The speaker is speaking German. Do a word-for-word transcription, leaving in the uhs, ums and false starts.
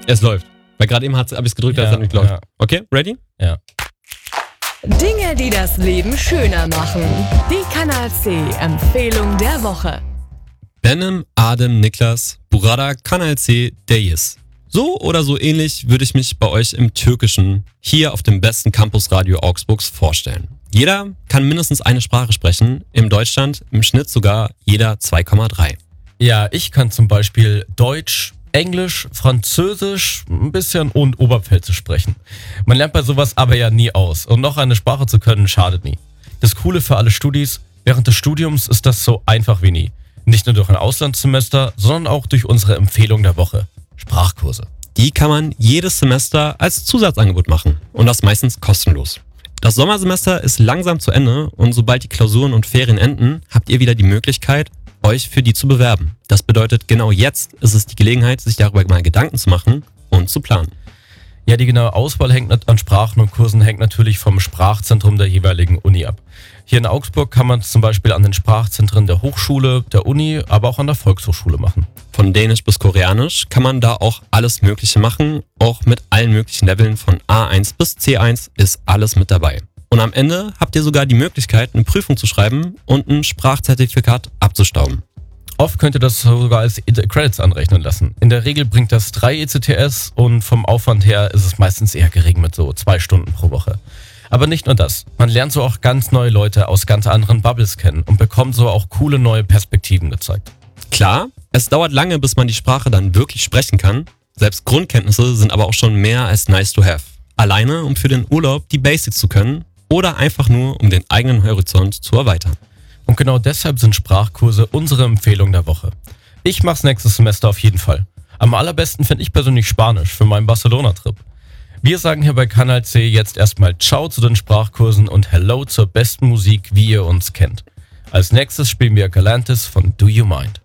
Es läuft. Weil gerade eben habe ich es gedrückt, Ja, als es hat nicht geläuft. ja. Okay, ready? Ja. Dinge, die das Leben schöner machen. Die Kanal C Empfehlung der Woche. Benim Adem Niklas Burada Kanal C Deyis. So oder so ähnlich würde ich mich bei euch im Türkischen hier auf dem besten Campusradio Augsburgs vorstellen. Jeder kann mindestens eine Sprache sprechen, in Deutschland im Schnitt sogar jeder zwei Komma drei. Ja, ich kann zum Beispiel Deutsch, Englisch, Französisch, ein bisschen und Oberpfälzisch sprechen. Man lernt bei sowas aber ja nie aus. Und noch eine Sprache zu können, schadet nie. Das Coole für alle Studis, während des Studiums ist das so einfach wie nie. Nicht nur durch ein Auslandssemester, sondern auch durch unsere Empfehlung der Woche. Sprachkurse. Die kann man jedes Semester als Zusatzangebot machen und das meistens kostenlos. Das Sommersemester ist langsam zu Ende und sobald die Klausuren und Ferien enden, habt ihr wieder die Möglichkeit, euch für die zu bewerben. Das bedeutet, genau jetzt ist es die Gelegenheit, sich darüber mal Gedanken zu machen und zu planen. Ja, die genaue Auswahl hängt an Sprachen und Kursen hängt natürlich vom Sprachzentrum der jeweiligen Uni ab. Hier in Augsburg kann man es zum Beispiel an den Sprachzentren der Hochschule, der Uni, aber auch an der Volkshochschule machen. Von Dänisch bis Koreanisch kann man da auch alles Mögliche machen. Auch mit allen möglichen Leveln von A eins bis C eins ist alles mit dabei. Und am Ende habt ihr sogar die Möglichkeit, eine Prüfung zu schreiben und ein Sprachzertifikat abzustauben. Oft könnt ihr das sogar als Credits anrechnen lassen. In der Regel bringt das drei E C T S und vom Aufwand her ist es meistens eher gering mit so zwei Stunden pro Woche. Aber nicht nur das. Man lernt so auch ganz neue Leute aus ganz anderen Bubbles kennen und bekommt so auch coole neue Perspektiven gezeigt. Klar, es dauert lange, bis man die Sprache dann wirklich sprechen kann. Selbst Grundkenntnisse sind aber auch schon mehr als nice to have. Alleine, um für den Urlaub die Basics zu können oder einfach nur, um den eigenen Horizont zu erweitern. Und genau deshalb sind Sprachkurse unsere Empfehlung der Woche. Ich mach's nächstes Semester auf jeden Fall. Am allerbesten finde ich persönlich Spanisch für meinen Barcelona-Trip. Wir sagen hier bei Kanal C jetzt erstmal Ciao zu den Sprachkursen und Hello zur besten Musik, wie ihr uns kennt. Als nächstes spielen wir Galantis von Do You Mind.